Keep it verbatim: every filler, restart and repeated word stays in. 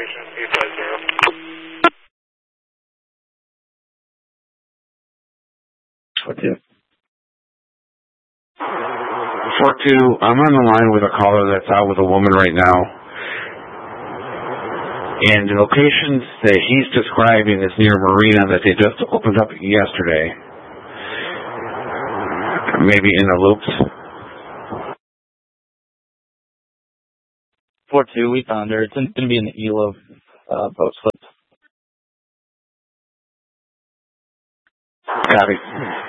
location, eight five zero. Four two. Four two, I'm on the line with a caller that's out with a woman right now. And the locations that he's describing is near a marina that they just opened up yesterday. Maybe in the loops. four two, we found her. It's going to be in the E L O uh, boat slip. Copy.